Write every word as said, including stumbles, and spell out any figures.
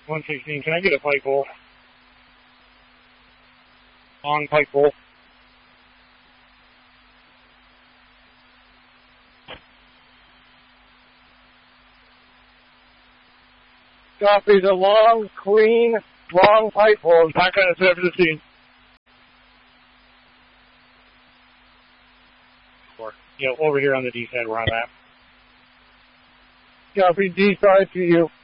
one sixteen, can I get a pipe bowl? Long pipe bowl. Copy the long, clean, long pipe bowl. Back on the seven fifteen. Yeah, over here on the D side where I'm at. Copy D side to you.